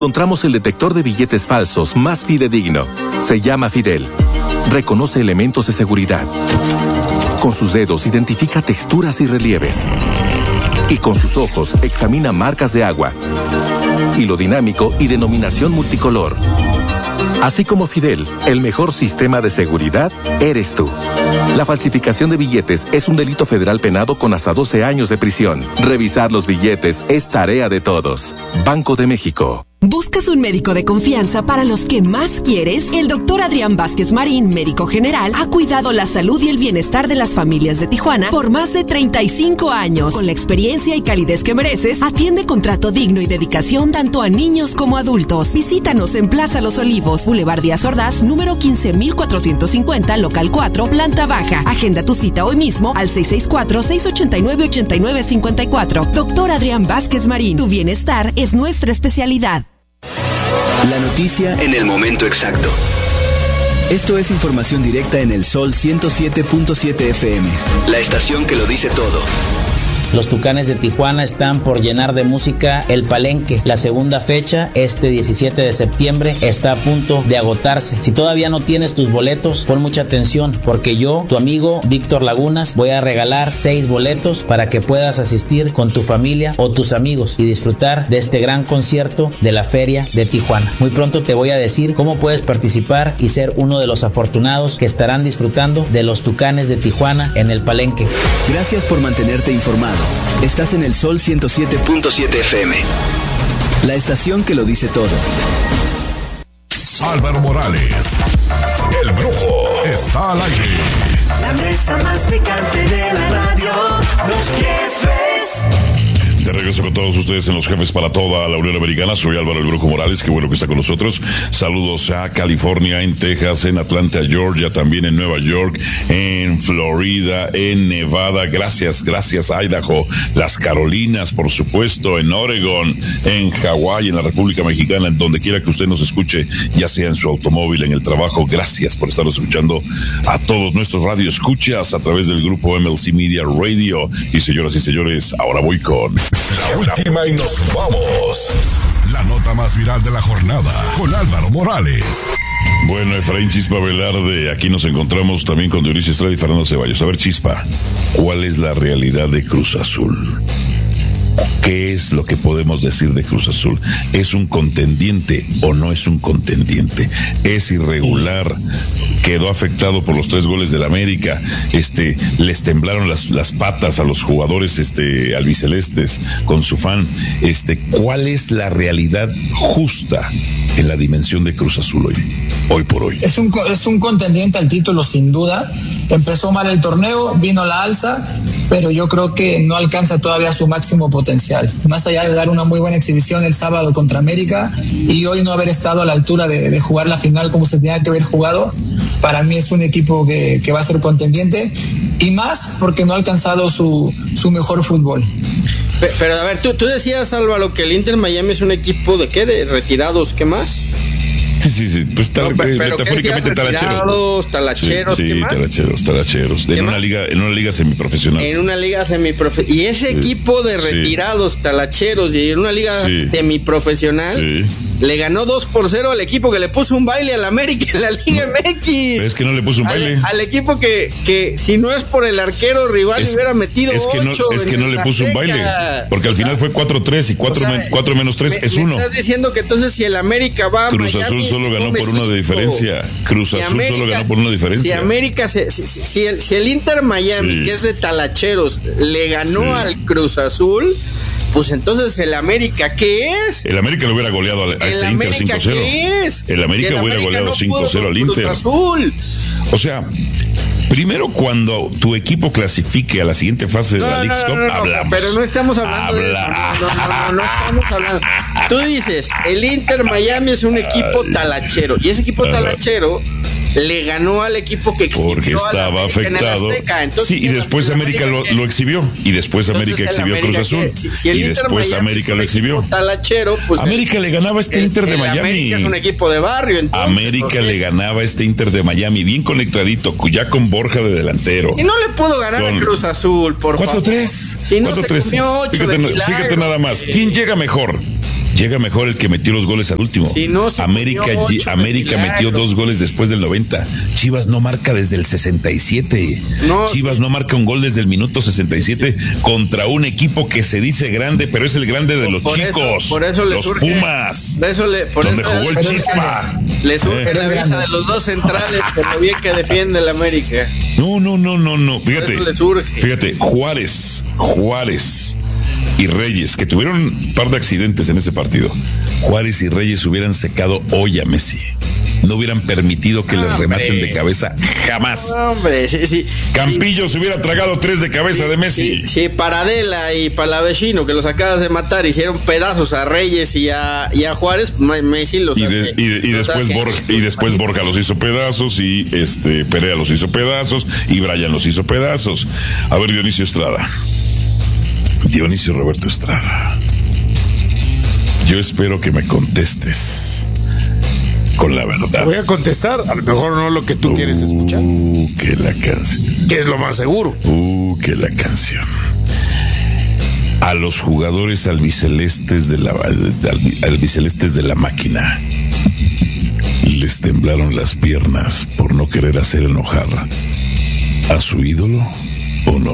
Encontramos el detector de billetes falsos más fidedigno. Se llama Fidel. Reconoce elementos de seguridad. Con sus dedos identifica texturas y relieves. Y con sus ojos examina marcas de agua. Hilo dinámico y denominación multicolor. Así como Fidel, el mejor sistema de seguridad eres tú. La falsificación de billetes es un delito federal penado con hasta 12 años de prisión. Revisar los billetes es tarea de todos. Banco de México. ¿Buscas un médico de confianza para los que más quieres? El doctor Adrián Vázquez Marín, médico general, ha cuidado la salud y el bienestar de las familias de Tijuana por más de 35 años. Con la experiencia y calidez que mereces, atiende con trato digno y dedicación tanto a niños como adultos. Visítanos en Plaza Los Olivos, Boulevard Díaz Ordaz, número 15450, local 4, planta baja. Agenda tu cita hoy mismo al 664-689-8954. Doctor Adrián Vázquez Marín, tu bienestar es nuestra especialidad. La noticia en el momento exacto. Esto es información directa en el Sol 107.7 FM. La estación que lo dice todo. Los Tucanes de Tijuana están por llenar de música el Palenque. La segunda fecha, este 17 de septiembre, está a punto de agotarse. Si todavía no tienes tus boletos, pon mucha atención, porque yo, tu amigo Víctor Lagunas, voy a regalar 6 boletos para que puedas asistir con tu familia o tus amigos y disfrutar de este gran concierto de la Feria de Tijuana. Muy pronto te voy a decir cómo puedes participar y ser uno de los afortunados que estarán disfrutando de los Tucanes de Tijuana en el Palenque. Gracias por mantenerte informado. Estás en el Sol 107.7 FM. La estación que lo dice todo. Álvaro Morales, el Brujo, está al aire. La mesa más picante de la radio, los jefes. De regreso con todos ustedes en Los Jefes para toda la Unión Americana. Soy Álvaro el Brujo Morales, qué bueno que está con nosotros. Saludos a California, en Texas, en Atlanta, Georgia, también en Nueva York, en Florida, en Nevada. Gracias, Idaho, las Carolinas, por supuesto, en Oregon, en Hawái, en la República Mexicana, en donde quiera que usted nos escuche, ya sea en su automóvil, en el trabajo. Gracias por estar escuchando a todos nuestros radioescuchas a través del grupo MLC Media Radio. Y señoras y señores, ahora voy con la última y nos vamos. La nota más viral de la jornada con Álvaro Morales. Bueno, Efraín Chispa Velarde, aquí nos encontramos también con Dionisio Estrada y Fernando Ceballos. A ver, Chispa, ¿cuál es la realidad de Cruz Azul? ¿Qué es lo que podemos decir de Cruz Azul? ¿Es un contendiente o no es un contendiente? ¿Es irregular? ¿Quedó afectado por los 3 goles del América? Les temblaron las patas a los jugadores albicelestes con su fan. ¿Cuál es la realidad justa en la dimensión de Cruz Azul hoy por hoy? Es un contendiente al título, sin duda. Empezó mal el torneo, vino la alza, pero yo creo que no alcanza todavía su máximo potencial. Más allá de dar una muy buena exhibición el sábado contra América y hoy no haber estado a la altura de jugar la final como se tenía que haber jugado, para mí es un equipo que va a ser contendiente, y más porque no ha alcanzado su mejor fútbol. Pero a ver, tú decías, Álvaro, que el Inter Miami es un equipo ¿de qué? ¿De retirados? ¿Qué más? Sí, pues metafóricamente talacheros, sí, ¿qué más? talacheros. En una liga semiprofesional. En una liga semiprofesional. Y ese equipo de retirados, talacheros, y en una liga semiprofesional, le ganó 2-0 al equipo que le puso un baile al América en la Liga MX. Es que no le puso un baile. Al equipo que si no es por el arquero rival hubiera metido 8. Es que no le puso un baile. Porque al final fue 4-3 y 4 menos 3 es 1. Estás diciendo que entonces si el América va a Cruz Miami, Azul solo ganó por una de diferencia. solo ganó por una diferencia. Si América, si el Inter Miami, que es de talacheros, le ganó al Cruz Azul, pues entonces el América, ¿qué es? El América le hubiera goleado a este Inter 5-0. ¿Qué es? El América hubiera goleado 5-0 al Inter. Cruz Azul. O sea, primero cuando tu equipo clasifique a la siguiente fase de la Leagues Cup, hablamos. Pero no estamos hablando de eso. No estamos hablando. Tú dices, el Inter Miami es un equipo talachero, y ese equipo talachero le ganó al equipo que exhibió porque estaba afectado. Entonces, y después América lo exhibió. Y después América exhibió a Cruz Azul. Y después América lo exhibió. Talachero, pues América le ganaba a este Inter de Miami. América es un equipo de barrio. Entonces, América le ganaba a este Inter de Miami, bien conectadito, ya con Borja de delantero. Y no le pudo ganar a Cruz Azul, por 4-3. favor. Si no 4-3. Se comió 8 fíjate nada más. ¿Quién llega mejor? Llega mejor el que metió los goles al último. Si no, América metió 2 goles después del 90. Chivas no marca desde el 67. Chivas no marca un gol desde el minuto 67 contra un equipo que se dice grande, pero es el grande de los chicos. Por eso le surge, Pumas. Donde jugó el Chispa. Le surge la visa de los dos centrales, como bien que defiende el América. No. Fíjate, Juárez y Reyes, que tuvieron un par de accidentes en ese partido. Juárez y Reyes hubieran secado hoy a Messi. No hubieran permitido que les rematen de cabeza jamás. Sí. Campillo se hubiera tragado 3 de cabeza de Messi. Sí, Paradela y Palavecino, que los acabas de matar, hicieron pedazos a Reyes y a Juárez. Messi los después Borja los hizo pedazos, y Perea los hizo pedazos, y Brian los hizo pedazos. A ver, Dionisio Roberto Estrada, yo espero que me contestes con la verdad. Te voy a contestar, a lo mejor no lo que tú quieres escuchar. Que la canción. Que es lo más seguro. Que la canción. A los jugadores albicelestes de la máquina les temblaron las piernas por no querer hacer enojar a su ídolo, ¿o no?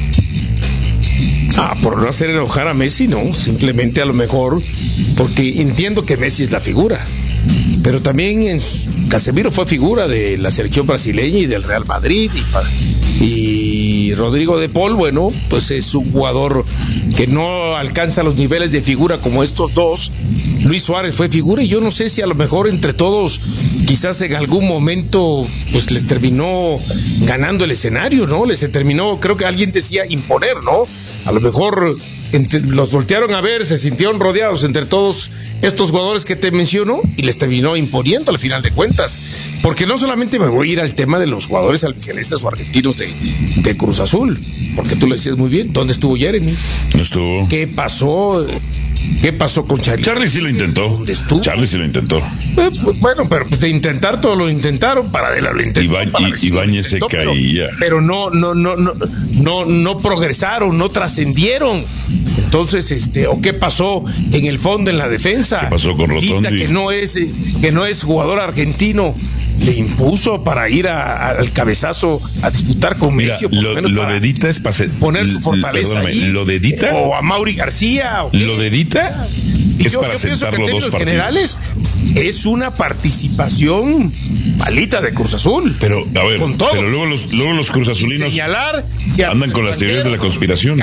Por no hacer enojar a Messi, no. Simplemente a lo mejor porque entiendo que Messi es la figura, pero también Casemiro fue figura de la selección brasileña y del Real Madrid, y Rodrigo de Paul, bueno, pues es un jugador que no alcanza los niveles de figura como estos dos. Luis Suárez fue figura, y yo no sé si a lo mejor entre todos quizás en algún momento pues les terminó ganando el escenario, ¿no? Les terminó, creo que alguien decía, imponer, ¿no? A lo mejor los voltearon a ver, se sintieron rodeados entre todos estos jugadores que te menciono, y les terminó imponiendo al final de cuentas. Porque no solamente me voy a ir al tema de los jugadores albicelestes o argentinos de Cruz Azul, porque tú le decías muy bien, ¿dónde estuvo Jeremy? No estuvo. ¿Qué pasó con Charlie? Charlie sí lo intentó. ¿Dónde estuvo? Charlie sí lo intentó. Bueno, pero pues de intentar todo lo intentaron, Paradela lo intentó. Ibáñez se caía. Pero no progresaron, no trascendieron. Entonces, ¿o qué pasó en el fondo, en la defensa? ¿Qué pasó con Rotondi? Que no es jugador argentino, le impuso para ir al cabezazo a disputar con Messi. Lo de Dita es para poner su fortaleza ahí. Lo de Dita, o a Mauri García. Lo de Dita es para sentarlo dos partidos generales. Es una participación malita de Cruz Azul. Pero a ver, pero luego los cruzazulinos andan con las teorías de la conspiración.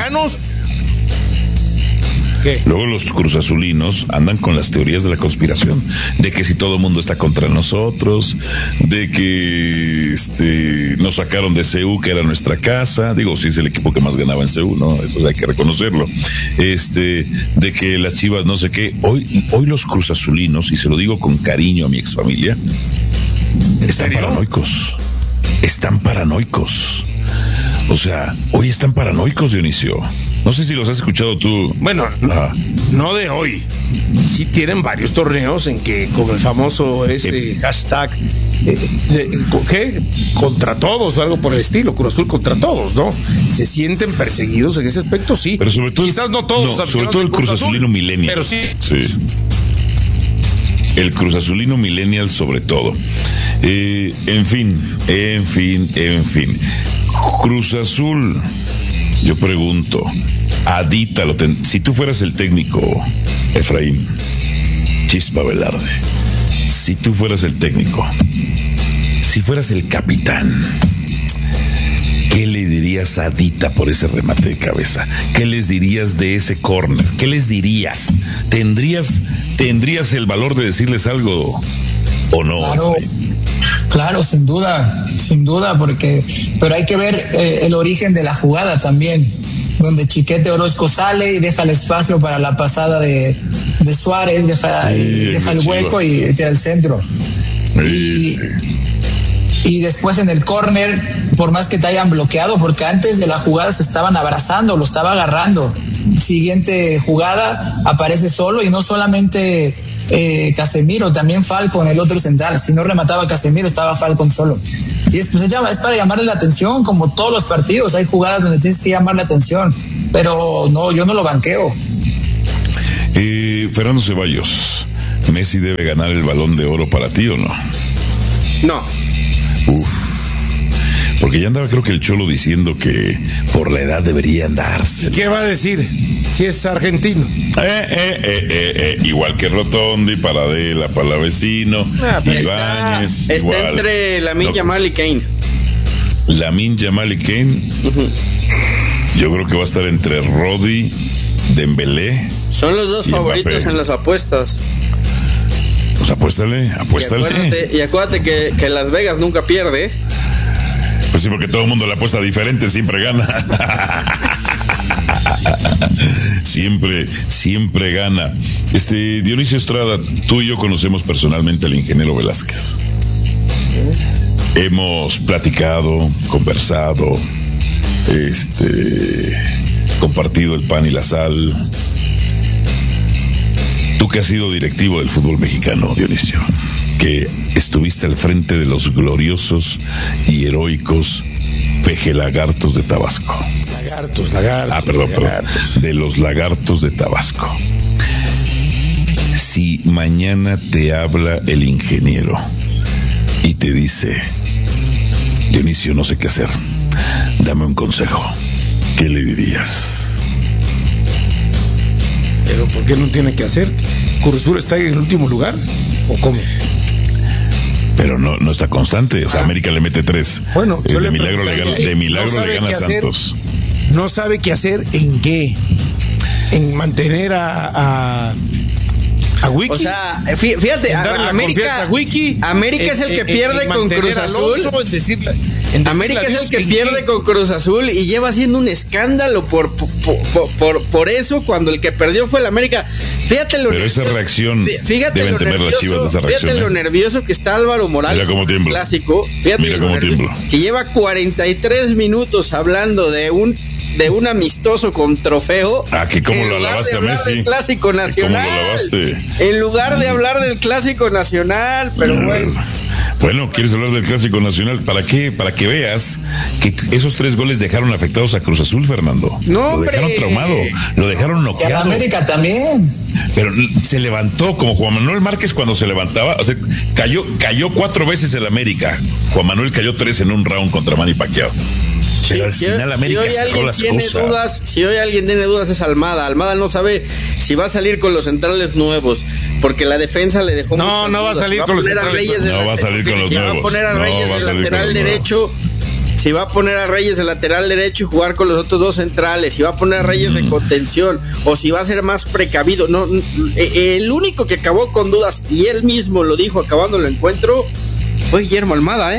¿Qué? Luego los cruzazulinos andan con las teorías de la conspiración, de que si todo el mundo está contra nosotros, de que nos sacaron de CU, que era nuestra casa, digo, sí es el equipo que más ganaba en CU, ¿no? Eso hay que reconocerlo. De que las Chivas no sé qué. Hoy los cruzazulinos, y se lo digo con cariño a mi exfamilia, están paranoicos. O sea, hoy están paranoicos, Dionisio. No sé si los has escuchado tú. Bueno, no de hoy. Sí tienen varios torneos en que con el famoso hashtag ¿qué? Contra todos o algo por el estilo, Cruz Azul contra todos, ¿no? Se sienten perseguidos en ese aspecto, sí. Pero sobre todo, quizás no todos, sobre todo el Cruz Azulino millennial. Pero sí. El Cruz Azulino millennial sobre todo. En fin. Cruz Azul, yo pregunto, Adita, si tú fueras el técnico, Efraín Chispa Velarde, si tú fueras el técnico, si fueras el capitán, ¿qué le dirías a Adita por ese remate de cabeza? ¿Qué les dirías de ese córner? ¿Qué les dirías? ¿Tendrías el valor de decirles algo o no? Claro, sin duda, pero hay que ver el origen de la jugada también, donde Chiquete Orozco sale y deja el espacio para la pasada de Suárez, deja el hueco y tira el centro. Y después en el córner, por más que te hayan bloqueado, porque antes de la jugada se estaban abrazando, lo estaba agarrando. Siguiente jugada, aparece solo, y no solamente Casemiro, también Falcon, el otro central. Si no remataba Casemiro, estaba Falcon solo. Y es para llamarle la atención, como todos los partidos. Hay jugadas donde tienes que llamar la atención, pero no, yo no lo banqueo. Fernando Ceballos, ¿Messi debe ganar el Balón de Oro para ti o no? No. Porque ya andaba, creo que el Cholo diciendo que por la edad deberían darse. ¿Qué va a decir si es argentino? Igual que Rotondi, Paradela, Palavecino, Ibáñez. Está entre Lamine Yamal y Kane. Lamine Yamal y Kane. Yo creo que va a estar entre Rodri, Dembélé. Son los dos favoritos Mbappé en las apuestas. Pues apuéstale. Y acuérdate que Las Vegas nunca pierde. Pues sí, porque todo el mundo le apuesta diferente, siempre gana. Siempre gana. Dionisio Estrada, tú y yo conocemos personalmente al ingeniero Velázquez. Hemos platicado, conversado, compartido el pan y la sal. Tú que has sido directivo del fútbol mexicano, Dionisio, que estuviste al frente de los gloriosos y heroicos Pejelagartos de Tabasco. Lagartos. Perdón. De los Lagartos de Tabasco. Si mañana te habla el ingeniero y te dice: Dionisio, no sé qué hacer, dame un consejo, ¿qué le dirías? ¿Pero por qué no tiene que hacer? ¿Cruz Azul está en el último lugar? ¿O cómo? Pero no está constante. O sea, América le mete 3. Bueno, yo de milagro le gana a Santos. No sabe qué hacer en qué. En mantener a Wiki. O sea, fíjate, América es el que pierde con Cruz Azul. América es el que pierde con Cruz Azul y lleva haciendo un escándalo por eso, cuando el que perdió fue el América. Fíjate lo nervioso. Esa reacción deben tener las Chivas de esa reacción. Fíjate lo nervioso que está Álvaro Morales. Mira cómo tiembla. Clásico. Fíjate cómo tiembla. Que lleva 43 minutos hablando de un amistoso con trofeo. Que cómo lo alabaste a Messi. Del Clásico Nacional. ¿Cómo lo alabaste? En lugar de hablar del Clásico Nacional, pero bueno. Bueno, ¿quieres hablar del Clásico Nacional? ¿Para qué? Para que veas que esos 3 goles dejaron afectados a Cruz Azul, Fernando. No, lo dejaron traumado, lo dejaron noqueado. Y a América también. Pero se levantó como Juan Manuel Márquez cuando se levantaba. O sea, cayó 4 veces el América. Juan Manuel cayó 3 en un round contra Manny Pacquiao. Pero al final América cerró las cosas. Si hoy alguien tiene dudas es Almada. Almada no sabe si va a salir con los centrales nuevos, porque la defensa le dejó no va a salir con los centrales. No va a salir con los nuevos. Va a poner a Reyes de lateral derecho. Si va a poner a Reyes de lateral derecho y jugar con los otros 2 centrales, si va a poner a Reyes de contención, o si va a ser más precavido. No, el único que acabó con dudas, y él mismo lo dijo acabando el encuentro, fue Guillermo Almada,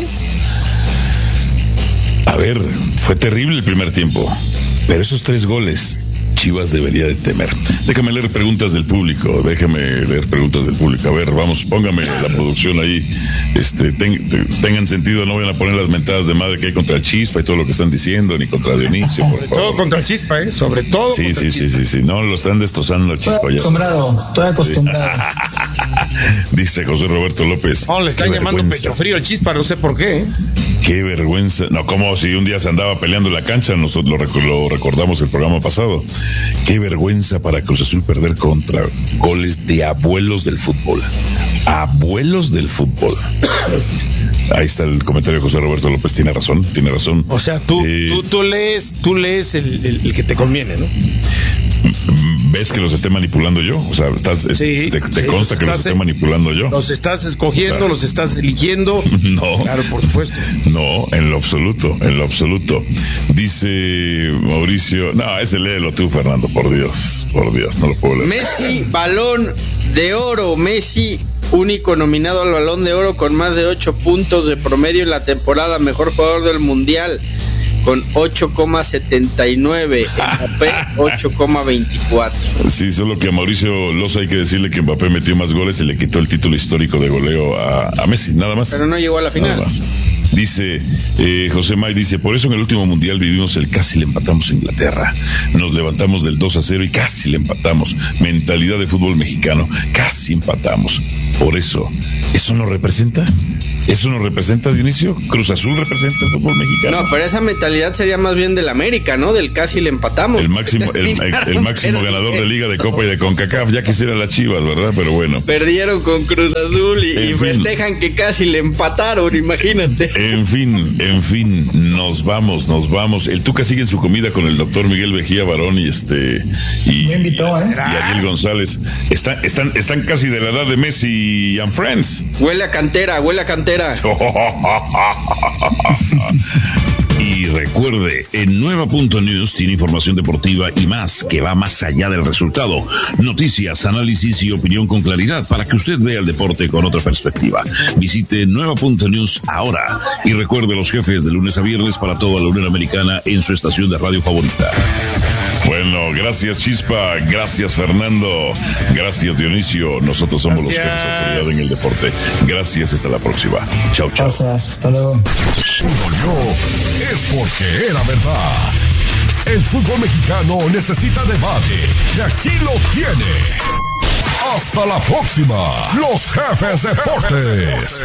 A ver, fue terrible el primer tiempo, pero esos 3 goles Chivas debería de temer. Déjame leer preguntas del público. A ver, vamos, póngame la producción ahí. Tengan sentido, no vayan a poner las mentadas de madre que hay contra el Chispa y todo lo que están diciendo, ni contra Dionisio, por favor. Todo contra el Chispa, sobre todo. Sí. No, lo están destrozando al Chispa ya. Estoy acostumbrado. Dice José Roberto López. Le están llamando pecho frío al Chispa, no sé por qué. Qué vergüenza. No, como si un día se andaba peleando en la cancha, nosotros lo recordamos el programa pasado. Qué vergüenza para Cruz Azul perder contra goles de abuelos del fútbol. Abuelos del fútbol. Ahí está el comentario de José Roberto López, tiene razón. O sea, tú lees el que te conviene, ¿no? ¿Ves que los esté manipulando yo? O sea, te consta que los esté manipulando yo. Los estás escogiendo, los estás eligiendo. No. Claro, por supuesto. No, en lo absoluto. Dice Mauricio, no, ese léelo tú, Fernando, por Dios, no lo puedo leer. Messi, Balón de Oro, Messi, único nominado al Balón de Oro con más de 8 puntos de promedio en la temporada, mejor jugador del Mundial con 8,79, Mbappé 8,24. Sí, solo que a Mauricio Loza hay que decirle que Mbappé metió más goles y le quitó el título histórico de goleo a Messi, nada más. Pero no llegó a la final. Dice José May, dice, por eso en el último mundial vivimos el casi le empatamos a Inglaterra, nos levantamos del 2-0 y casi le empatamos, mentalidad de fútbol mexicano, casi empatamos, por eso, ¿eso no representa? ¿Eso nos representa, Dionisio? ¿Cruz Azul representa el fútbol mexicano? No, pero esa mentalidad sería más bien del América, ¿no? Del casi le empatamos. El máximo ganador de Liga, de Copa y de CONCACAF. Ya quisiera las Chivas, ¿verdad? Pero bueno. Perdieron con Cruz Azul y festejan que casi le empataron, imagínate. En fin, nos vamos. El Tuca sigue en su comida con el doctor Miguel Mejía Barón y Me invitó, y Ariel González. Están casi de la edad de Messi and Friends. Huele a cantera. Y recuerde, en Nueva.News tiene información deportiva y más que va más allá del resultado. Noticias, análisis y opinión con claridad para que usted vea el deporte con otra perspectiva. Visite Nueva.News ahora y recuerde los jefes de lunes a viernes para toda la Unión Americana en su estación de radio favorita. Bueno, gracias Chispa, gracias Fernando, gracias Dionisio. Nosotros somos los jefes de autoridad en el deporte. Gracias, hasta la próxima. Chau. Gracias, hasta luego. Es porque era verdad. El fútbol mexicano necesita debate y aquí lo tiene. Hasta la próxima, los jefes deportes.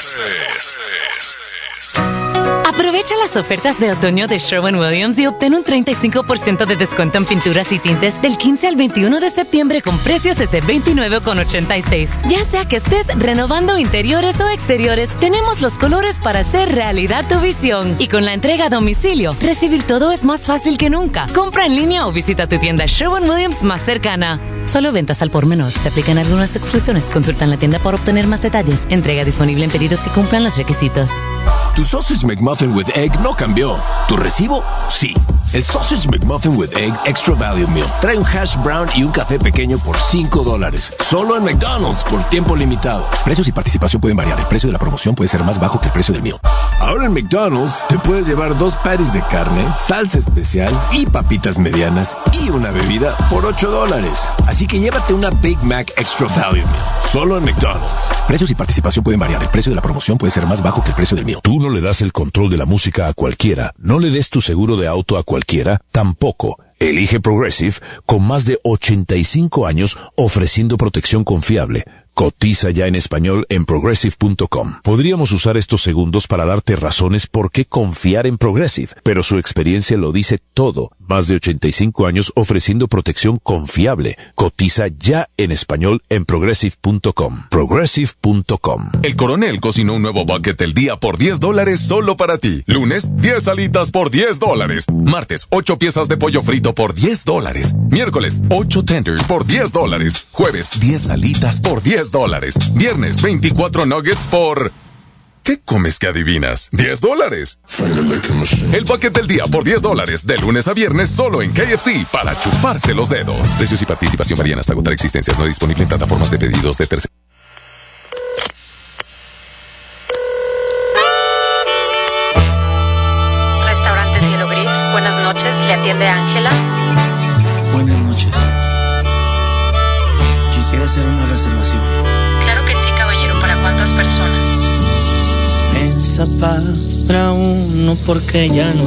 Aprovecha las ofertas de otoño de Sherwin-Williams y obtén un 35% de descuento en pinturas y tintes del 15 al 21 de septiembre con precios desde $29,86. Ya sea que estés renovando interiores o exteriores, tenemos los colores para hacer realidad tu visión. Y con la entrega a domicilio, recibir todo es más fácil que nunca. Compra en línea o visita tu tienda Sherwin-Williams más cercana. Solo ventas al por menor. Se aplican algunas exclusiones. Consulta en la tienda para obtener más detalles. Entrega disponible en pedidos que cumplan los requisitos. Tu Sausage McMuffin with Egg no cambió. ¿Tu recibo? Sí. El Sausage McMuffin with Egg Extra Value Meal trae un hash brown y un café pequeño por $5. Solo en McDonald's por tiempo limitado. Precios y participación pueden variar. El precio de la promoción puede ser más bajo que el precio del meal. Ahora en McDonald's te puedes llevar 2 patties de carne, salsa especial y papitas medianas y una bebida por $8. Así que llévate una Big Mac Extra Value Meal. Solo en McDonald's. Precios y participación pueden variar. El precio de la promoción puede ser más bajo que el precio del meal. Tú no le das el control de la música a cualquiera. No le des tu seguro de auto a cualquiera. Tampoco. Elige Progressive con más de 85 años ofreciendo protección confiable. Cotiza ya en español en Progressive.com. Podríamos usar estos segundos para darte razones por qué confiar en Progressive, pero su experiencia lo dice todo. Más de 85 años ofreciendo protección confiable. Cotiza ya en español en Progressive.com. Progressive.com. El Coronel cocinó un nuevo bucket del día por $10 solo para ti. Lunes, 10 alitas por $10. Martes, 8 piezas de pollo frito por $10. Miércoles, 8 tenders por $10. Jueves, 10 alitas por $10. Viernes, 24 nuggets por... ¿Qué comes que adivinas? $10. El bucket del día por $10. De lunes a viernes solo en KFC para chuparse los dedos. Precios y participación varían hasta agotar existencias. No disponible en plataformas de pedidos de terceros. Restaurante Cielo Gris. Buenas noches. Le atiende Ángela. Buenas noches. Quisiera hacer una reservación. Claro que sí, caballero. ¿Para cuántas personas? Pensa para uno porque ya no